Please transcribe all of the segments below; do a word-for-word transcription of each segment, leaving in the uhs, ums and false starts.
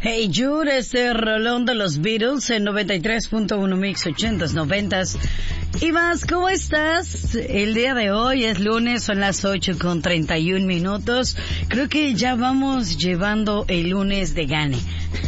Hey Jude, este rolón de los Beatles en noventa y tres punto uno Mix ochentas, noventas. Y más, ¿cómo estás? El día de hoy es lunes, son las ocho con treinta y un minutos. Creo que ya vamos llevando el lunes de gane.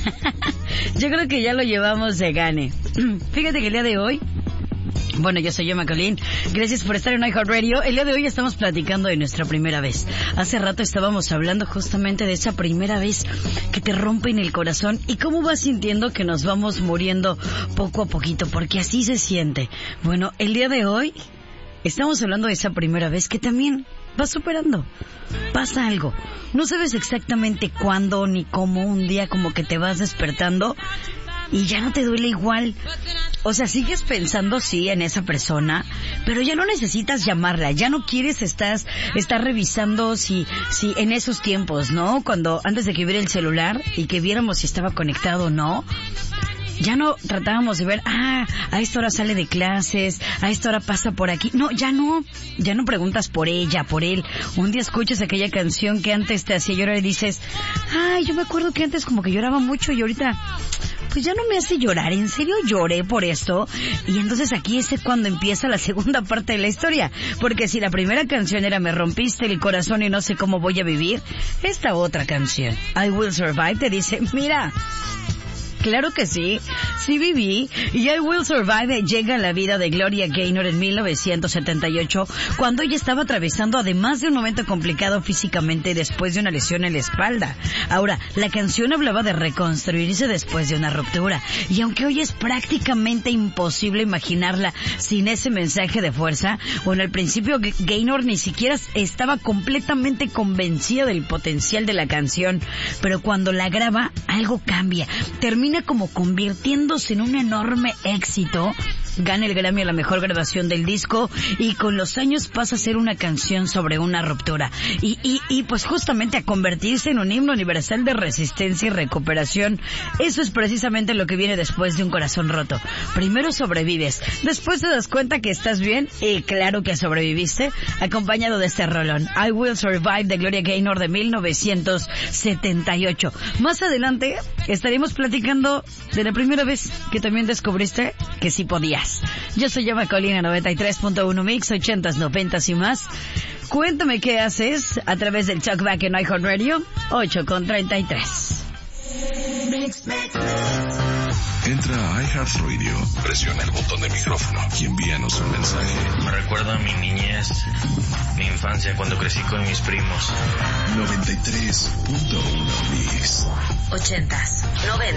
Yo creo que ya lo llevamos de gane. Fíjate que el día de hoy... Bueno, yo soy yo, Macolín. Gracias por estar en iHeartRadio. El día de hoy estamos platicando de nuestra primera vez. Hace rato estábamos hablando justamente de esa primera vez que te rompe en el corazón y cómo vas sintiendo que nos vamos muriendo poco a poquito, porque así se siente. Bueno, el día de hoy estamos hablando de esa primera vez que también vas superando. Pasa algo. No sabes exactamente cuándo ni cómo, un día como que te vas despertando y ya no te duele igual. O sea, sigues pensando, sí, en esa persona, pero ya no necesitas llamarla, ya no quieres estar, estar revisando si, si en esos tiempos, ¿no? Cuando, antes de que hubiera el celular y que viéramos si estaba conectado o no, ya no tratábamos de ver, ah, a esta hora sale de clases, a esta hora pasa por aquí. No, ya no, ya no preguntas por ella, por él. Un día escuchas aquella canción que antes te hacía llorar y dices, ay, yo me acuerdo que antes como que lloraba mucho y ahorita... pues ya no me hace llorar, ¿en serio lloré por esto? Y entonces aquí es cuando empieza la segunda parte de la historia, porque si la primera canción era Me rompiste el corazón y no sé cómo voy a vivir, esta otra canción, I Will Survive, te dice, mira... Claro que sí, sí viví, y I Will Survive llega a la vida de Gloria Gaynor en mil novecientos setenta y ocho, cuando ella estaba atravesando además de un momento complicado físicamente después de una lesión en la espalda. Ahora, la canción hablaba de reconstruirse después de una ruptura, y aunque hoy es prácticamente imposible imaginarla sin ese mensaje de fuerza, bueno, al principio Gaynor ni siquiera estaba completamente convencida del potencial de la canción, pero cuando la graba, algo cambia, termina como convirtiéndose en un enorme éxito, gana el Grammy a la mejor grabación del disco y con los años pasa a ser una canción sobre una ruptura y, y, y pues justamente a convertirse en un himno universal de resistencia y recuperación. Eso es precisamente lo que viene después de un corazón roto. Primero sobrevives, después te das cuenta que estás bien y claro que sobreviviste, acompañado de este rolón I Will Survive de Gloria Gaynor de mil novecientos setenta y ocho. Más adelante estaremos platicando de la primera vez que también descubriste que sí podías. Yo soy Eva Colina, noventa y tres punto uno Mix, ochentas, noventas y más. Cuéntame qué haces a través del Talkback en iHeartRadio, ocho con treinta y tres. Entra a iHeartRadio, presiona el botón de micrófono y envíanos un mensaje. Me recuerda a mi niñez, mi infancia cuando crecí con mis primos. noventa y tres punto uno Mix. Ochentas, noventas.